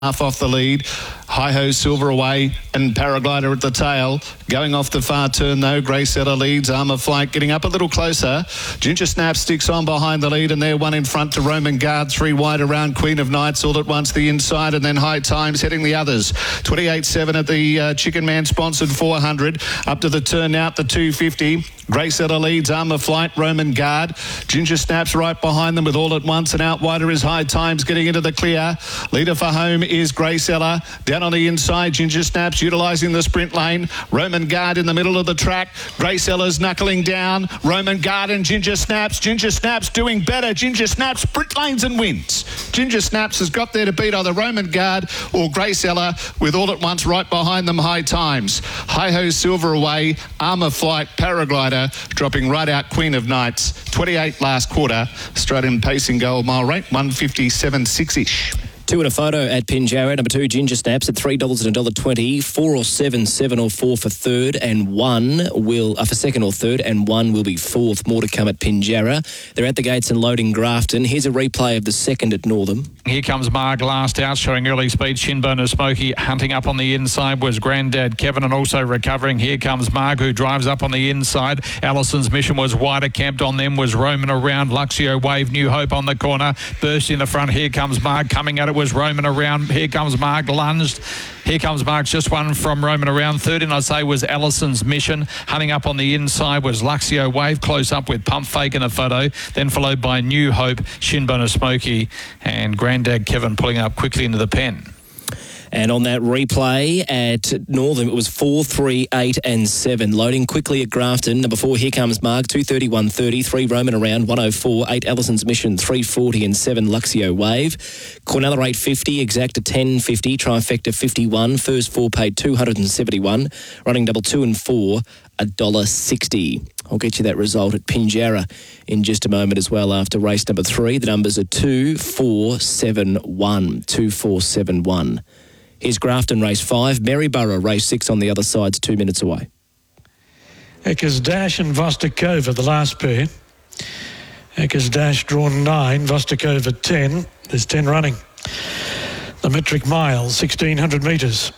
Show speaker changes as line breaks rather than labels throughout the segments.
half off the lead. Hi-Ho Silver away and Paraglider at the tail. Going off the far turn though, Greysetter leads. Armour Flight getting up a little closer. Ginger Snap sticks on behind the lead and they're one in front to Roman Guard. 3 wide around Queen of Nights all at once the inside, and then High Times heading the others. 28.7 at the Chicken Man sponsored 400. Up to the turn out the 250. Greysetter leads. Armour Flight, Roman Guard. Ginger Snap's right behind them with all at once, and out wider is High Times getting into the clear. Leader for home is Greysetter. Down on the inside, Ginger Snaps utilising the sprint lane. Roman Guard in the middle of the track. Greysetter's knuckling down. Roman Guard and Ginger Snaps. Ginger Snaps doing better. Ginger Snaps sprint lanes and wins. Ginger Snaps has got there to beat either Roman Guard or Greysetter with all at once right behind them High Times. Hi-Ho Silver away. Armour Flight, Paraglider dropping right out Queen of Nights. 28 last quarter. Australian pacing goal mile rate 157.6-ish.
2 in a photo at Pinjarra. Number 2, Ginger Snaps at $3 and $1.20. 4 or 7, 7 or 4 for third, and 1 will for second or third, and 1 will be fourth. More to come at Pinjarra. They're at the gates and loading Grafton. Here's a replay of the second at Northam.
Here comes Marg last out, showing early speed. Shinbone of Smoky hunting up on the inside was Grandad Kevin, and also recovering. Here comes Marg, who drives up on the inside. Allison's Mission was wider. Camped on them was Roman around. Luxio Wave, New Hope on the corner. Burst in the front. Here comes Marg. Coming at it was Roman around. Here comes Marg, lunged. Here comes Marg, just one from Roman around. Third in, I'd say, was Allison's Mission. Hunting up on the inside was Luxio Wave, close up with Pump Fake in the photo. Then followed by New Hope, Shinbone of Smoky, and Grandad Kevin pulling up quickly into the pen.
And on that replay at Northam, it was 4, 3, 8 and 7. Loading quickly at Grafton. Number 4, Here Comes Marg, 231.30. 3 Roman around, 104. 8 Allison's Mission, 340 and 7 Luxio Wave. Cornella 850, Exacta 1050, Trifecta 51. First 4 paid 271. Running double 2 and 4, $1.60. I'll get you that result at Pinjarra in just a moment as well after race number 3. The numbers are 2, 4, 7, 1. 2, 4, 7, 1. Here's Grafton race 5. Maryborough race 6 on the other side's 2 minutes away.
Eckers Dash and Vostokova, the last pair. Eckers Dash drawn 9, Vostokova 10. There's 10 running. The metric mile, 1,600 metres.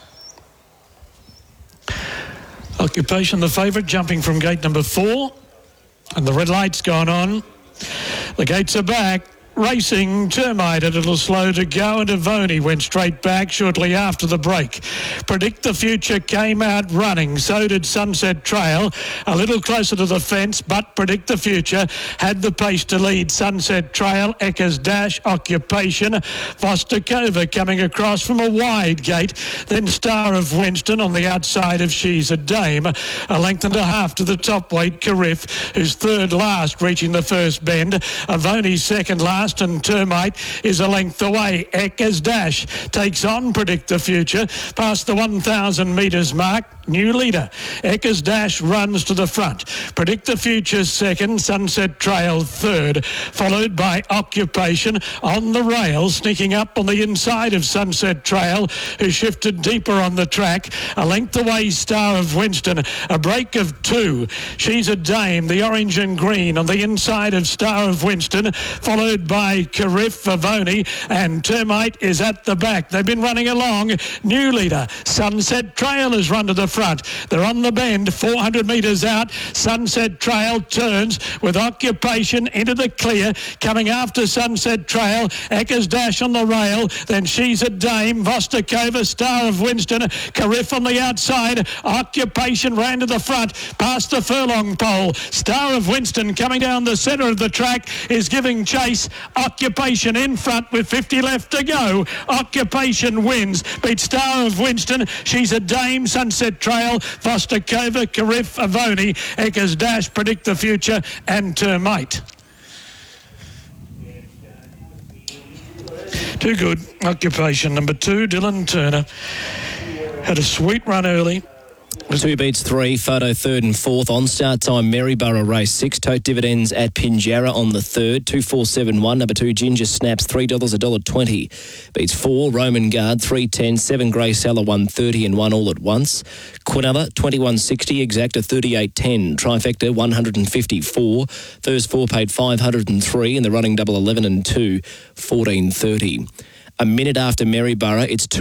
Occupation, the favourite, jumping from gate number 4. And the red light's gone on. The gates are back. Racing Termite a little slow to go, and Avoni went straight back shortly after the break. Predict the Future came out running. So did Sunset Trail, a little closer to the fence, but Predict the Future had the pace to lead. Sunset Trail, Eckers Dash, Occupation, Vostokova coming across from a wide gate, then Star of Winston on the outside of She's a Dame. A length and a half to the top weight, Carif, who's third last, reaching the first bend. Avoni second last, and Termite is a length away. Eckers Dash takes on Predict the Future past the 1,000 metres mark. New leader. Eckers Dash runs to the front. Predict the Future second. Sunset Trail third. Followed by Occupation on the rail, sneaking up on the inside of Sunset Trail, who shifted deeper on the track. A length away, Star of Winston. A break of 2. She's a Dame, the orange and green on the inside of Star of Winston, followed by Carif, Avoni, and Termite is at the back. They've been running along. New leader. Sunset Trail has run to the front. They're on the bend, 400 metres out. Sunset Trail turns with Occupation into the clear. Coming after Sunset Trail, Eckers Dash on the rail. Then She's a Dame, Vostokova, Star of Winston, Carif on the outside. Occupation ran to the front, past the furlong pole. Star of Winston coming down the centre of the track is giving chase. Occupation in front with 50 left to go. Occupation wins. Beats Star of Winston. She's a Dame, Sunset Trail, Vostokova, Carif, Avoni, Eckers Dash, Predict the Future, and Termite. Too good. Occupation number 2, Dylan Turner. Had a sweet run early.
2 beats 3, photo third and fourth. On start time, Maryborough race 6. Tote dividends at Pinjarra on the third. 2-4-7-1. Number 2, Ginger Snaps, $3, $1.20. Beats 4, Roman Guard, 3.10. 7, Greysetter, 1.30 and 1 all at once. Quinella, 21.60. Exacta, 38.10. Trifecta, 154. First 4 paid 503, and the running double 11 and 2, 14.30. A minute after Maryborough, it's 2